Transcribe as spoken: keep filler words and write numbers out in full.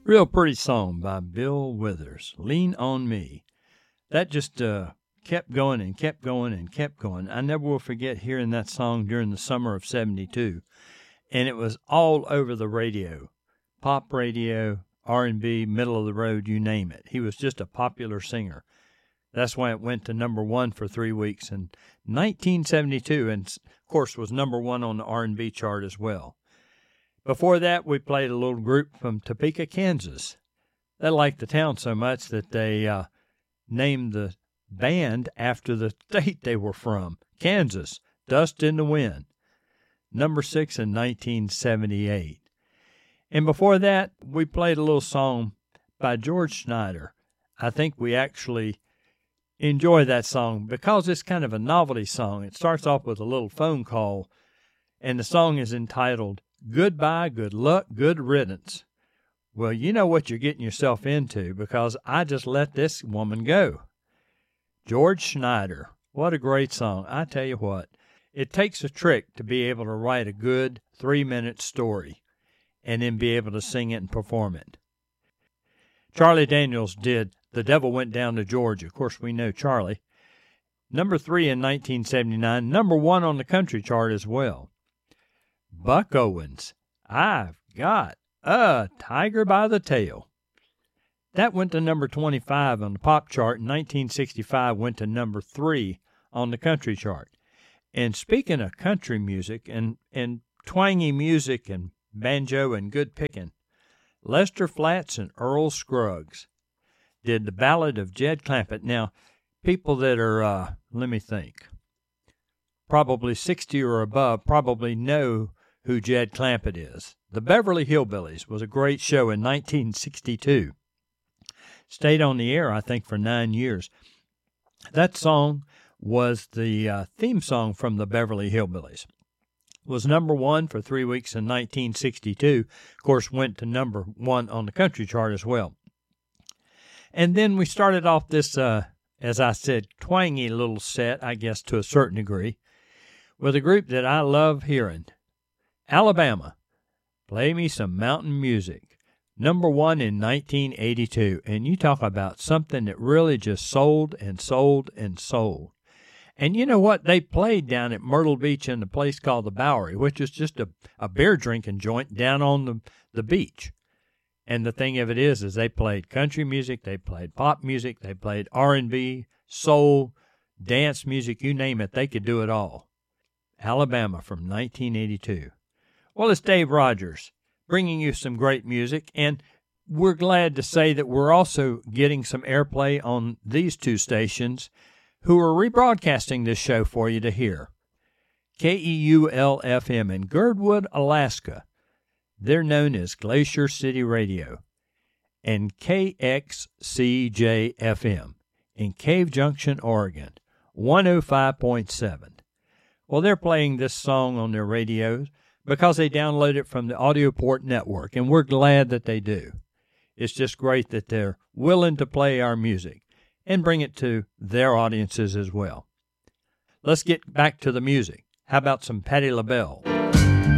Real pretty song by Bill Withers, Lean on Me. That just uh, kept going and kept going and kept going. I never will forget hearing that song during the summer of seventy-two. And it was all over the radio, pop radio, R and B, middle of the road, you name it. He was just a popular singer. That's why it went to number one for three weeks in nineteen seventy-two, and of course was number one on the R and B chart as well. Before that, we played a little group from Topeka, Kansas. They liked the town so much that they uh, named the band after the state they were from, Kansas, Dust in the Wind, number six in nineteen seventy-eight. And before that, we played a little song by George Schneider. I think we actually enjoy that song because it's kind of a novelty song. It starts off with a little phone call, and the song is entitled Goodbye, Good Luck, Good Riddance. Well, you know what you're getting yourself into because I just let this woman go. George Schneider. What a great song. I tell you what, it takes a trick to be able to write a good three-minute story and then be able to sing it and perform it. Charlie Daniels did The Devil Went Down to Georgia. Of course, we know Charlie. Number three in nineteen seventy-nine, number one on the country chart as well. Buck Owens, I've Got a Tiger by the Tail. That went to number twenty-five on the pop chart. In nineteen sixty-five, went to number three on the country chart. And speaking of country music and, and twangy music and banjo and good picking, Lester Flatts and Earl Scruggs did the Ballad of Jed Clampett. Now, people that are, uh, let me think, probably sixty or above probably know who Jed Clampett is. The Beverly Hillbillies was a great show in nineteen sixty-two. Stayed on the air, I think, for nine years. That song was the uh, theme song from the Beverly Hillbillies. Was number one for three weeks in nineteen sixty-two. Of course, went to number one on the country chart as well. And then we started off this, uh, as I said, twangy little set, I guess, to a certain degree, with a group that I love hearing. Alabama, Play Me Some Mountain Music, number one in nineteen eighty-two. And you talk about something that really just sold and sold and sold. And you know what? They played down at Myrtle Beach in a place called the Bowery, which is just a, a beer drinking joint down on the, the beach. And the thing of it is, is they played country music, they played pop music, they played R and B, soul, dance music, you name it, they could do it all. Alabama from nineteen eighty-two. Well, it's Dave Rogers bringing you some great music, and we're glad to say that we're also getting some airplay on these two stations who are rebroadcasting this show for you to hear. K E U L F M in Girdwood, Alaska. They're known as Glacier City Radio. And K X C J F M in Cave Junction, Oregon, one oh five point seven. Well, they're playing this song on their radios because they download it from the Audioport network, and we're glad that they do. It's just great that they're willing to play our music and bring it to their audiences as well. Let's get back to the music. How about some Patti LaBelle?